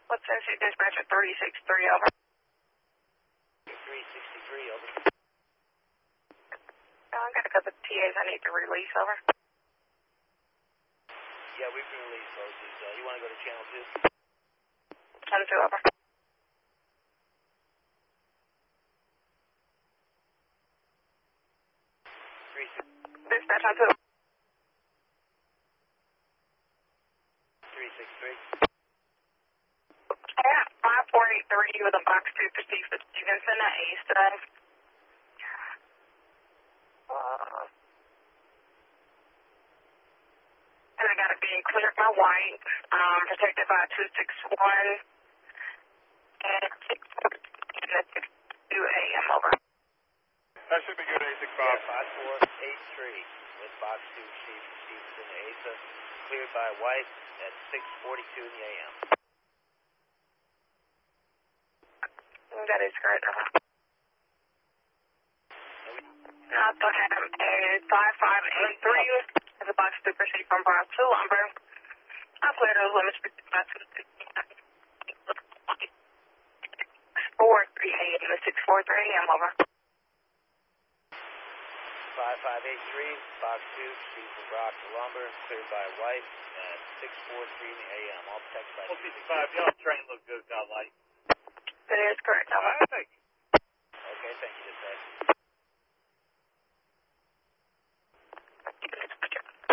What's NC dispatcher 363 over? 363 over. I got a couple of TAs I need to release over. Yeah, we can release those. You want to go to channel 2? Channel 2 over. Dispatch on 2. 363. Yeah, 5483 with a box 2 for Steve Stevenson at East today. And I got it being cleared by white, protected by 261 and 6 a.m. over. That should be good, A65. Yeah, 5483 with box 2 Steve Stevenson at ASA, cleared by white at 6:42 in the a.m. That is correct. Now go ahead and 5583 with a box 2 for Steve from Brown 2 lumber. I'll clear those limits for 6:43 a.m. to 6:43 a.m. over. 5583, box 2, Steve from Brock lumber, cleared by white at 6:43 in the a.m. All protected by 455, y'all train look good, got light. That is correct. All right, thank you.